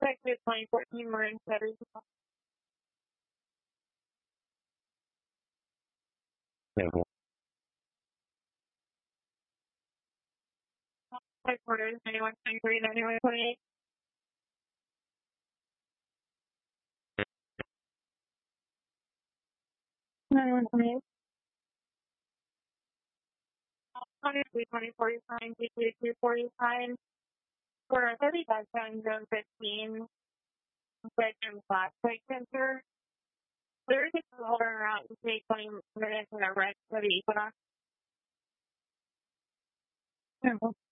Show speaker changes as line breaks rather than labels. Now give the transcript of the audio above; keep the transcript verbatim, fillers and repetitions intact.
Effective twenty fourteen Marin Setters. Headquarters ninety-one twenty-three, ninety-one twenty-eight. ninety-one twenty-eight. one three twenty forty-five, G two two forty-five. For thirty background zone fifteen, bedroom flat plate sensor. There is a holder around say twenty minutes in a rest for the Equinox.